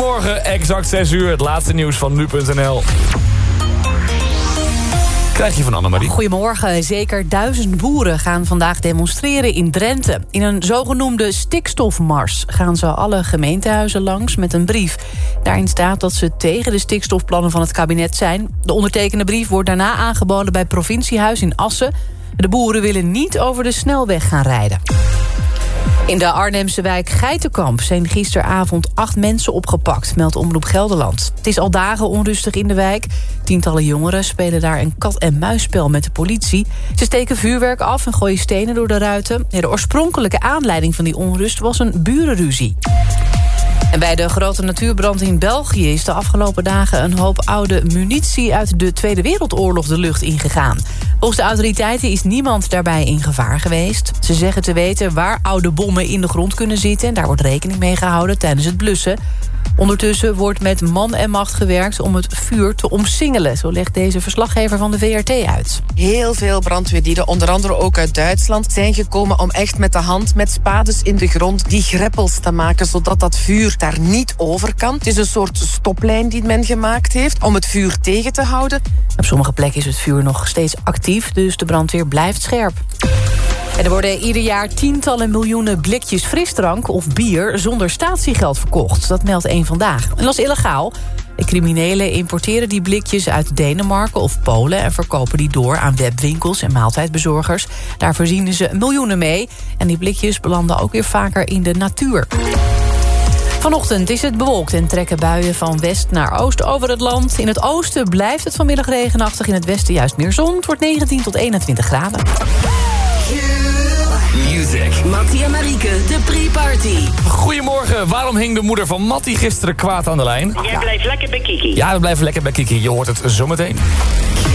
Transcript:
Goedemorgen, exact 6 uur. Het laatste nieuws van nu.nl. Krijg je van Annemarie. Goedemorgen. Zeker 1000 boeren gaan vandaag demonstreren in Drenthe. In een zogenoemde stikstofmars gaan ze alle gemeentehuizen langs met een brief. Daarin staat dat ze tegen de stikstofplannen van het kabinet zijn. De ondertekende brief wordt daarna aangeboden bij het provinciehuis in Assen. De boeren willen niet over de snelweg gaan rijden. In de Arnhemse wijk Geitenkamp zijn gisteravond 8 mensen opgepakt, meldt Omroep Gelderland. Het is al dagen onrustig in de wijk. Tientallen jongeren spelen daar een kat-en-muisspel met de politie. Ze steken vuurwerk af en gooien stenen door de ruiten. De oorspronkelijke aanleiding van die onrust was een burenruzie. En bij de grote natuurbrand in België is de afgelopen dagen een hoop oude munitie uit de Tweede Wereldoorlog de lucht ingegaan. Volgens de autoriteiten is niemand daarbij in gevaar geweest. Ze zeggen te weten waar oude bommen in de grond kunnen zitten en daar wordt rekening mee gehouden tijdens het blussen. Ondertussen wordt met man en macht gewerkt om het vuur te omsingelen. Zo legt deze verslaggever van de VRT uit. Heel veel brandweerlieden, onder andere ook uit Duitsland, zijn gekomen om echt met de hand, met spades in de grond, die greppels te maken, zodat dat vuur daar niet over kan. Het is een soort stoplijn die men gemaakt heeft om het vuur tegen te houden. Op sommige plekken is het vuur nog steeds actief, dus de brandweer blijft scherp. En er worden ieder jaar tientallen miljoenen blikjes frisdrank of bier zonder statiegeld verkocht. Dat meldt Eén Vandaag. En dat is illegaal. De criminelen importeren die blikjes uit Denemarken of Polen en verkopen die door aan webwinkels en maaltijdbezorgers. Daar verdienen ze miljoenen mee. En die blikjes belanden ook weer vaker in de natuur. Vanochtend is het bewolkt en trekken buien van west naar oost over het land. In het oosten blijft het vanmiddag regenachtig, in het westen juist meer zon. Het wordt 19 tot 21 graden. Music. Mattie en Marieke, de pre-party. Goedemorgen, waarom hing de moeder van Mattie gisteren kwaad aan de lijn? Jij blijft lekker bij Kiki. Ja, we blijven lekker bij Kiki. Je hoort het zometeen.